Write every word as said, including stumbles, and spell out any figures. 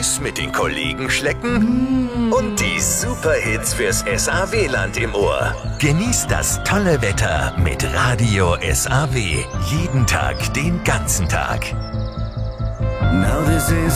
Eis mit den Kollegen schlecken und die Superhits fürs S A W-Land im Ohr. Genießt das tolle Wetter mit Radio S A W. Jeden Tag, den ganzen Tag. Now this is